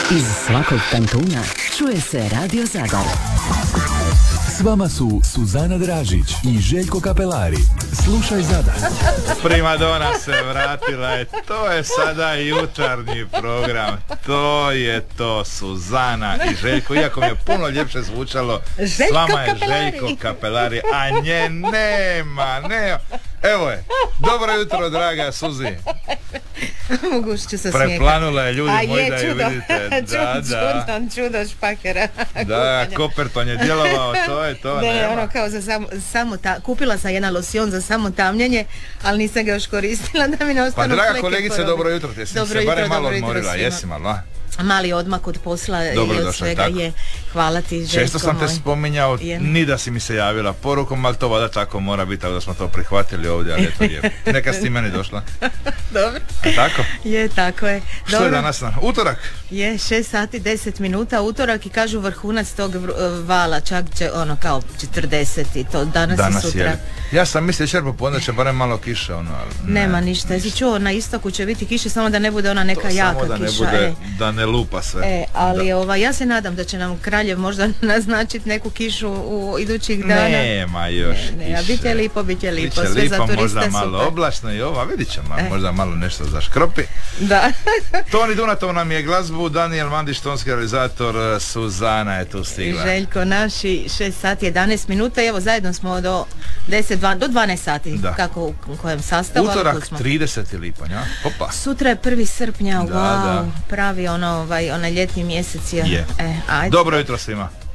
Iz svakog kantuna čuje se Radio Zadar. S vama su Suzana Dražić i Željko Kapelari. Slušaj Zadar. Primadona se vratila, to je sada jutarnji program. To je to, Suzana i Željko. Iako mi je puno ljepše zvučalo, s vama je Željko Kapelari, a nje nema. Evo je, dobro jutro, draga Suzi. Moguće ću se preplanula je, ljudi moji, da je vidite. Čudo špakera. Da, Koperton je djelovao, to je to. Ne, ono kao za kupila sam jedan losion za samo tamljenje, ali nisam ga još koristila da mi ne ostanu fleke. Pa draga kolegice, dobro jutro, ti si se barem malo odmorila, jesi malo, a? Mali odmak od posla dobro i od svega tako. Je. Hvala ti, Željko. Često sam te spominjao, ni da si mi se javila porukom, ali to vada tako mora biti, tako da smo to prihvatili ovdje, ali eto je. Neka si ti meni došla. Dobro. A tako? Je, tako je. Što je danas na utorak? Je, 6 sati 10 minuta utorak i kažu vrhunac tog vala, čak će ono kao 40 i to danas i sutra. Je. Ja sam mislio jučer popodne će barem malo kiše, ono, ali nema ništa. Jesi čuo, na istoku će biti kiše, samo da ne bude ona neka jaka kiša. To samo da ne bude, da ne lupa sve. Ali ja se nadam da će nam kraljev možda naznačiti neku kišu u idućih dana. Nema još kiše. A bit će lipo, sve lipo, za turiste možda super. malo oblačno i vidit ćemo, možda malo nešto zaškropi. Da. Toni Dunatov nam je glazbu, Daniel Mandić, tonski realizator, Suzana je tu stigla. I Željko naši, 6 sati 11 minuta, evo zajedno smo do 12 sati, da. Kako u kojem sastavu. Utorak 30. lipanj, a? Opa. Sutra je 1. srpnja, da. Pravi onaj ljetni mjesec je. Ajde. Dobro jutro svima.